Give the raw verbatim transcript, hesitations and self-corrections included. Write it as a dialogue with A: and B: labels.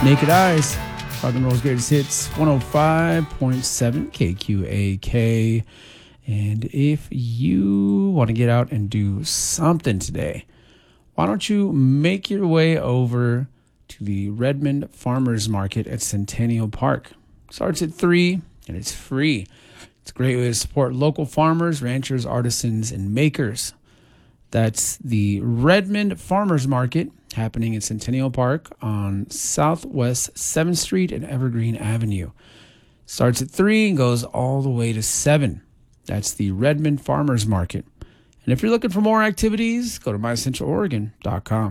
A: Naked Eyes, rock and roll's greatest hits, one oh five point seven K Q A K. And if you want to get out and do something today, why don't you make your way over to the Redmond Farmers Market at Centennial Park. Starts at three and it's free. It's a great way to support local farmers, ranchers, artisans, and makers. That's the Redmond Farmers Market happening in Centennial Park on Southwest seventh Street and Evergreen Avenue. Starts at three and goes all the way to seven. That's the Redmond Farmers Market. And if you're looking for more activities, go to my central oregon dot com.